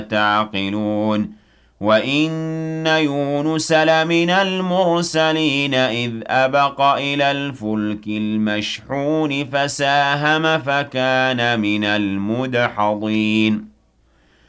تعقلون وإن يونس لمن المرسلين إذ أبق إلى الفلك المشحون فساهم فكان من المدحضين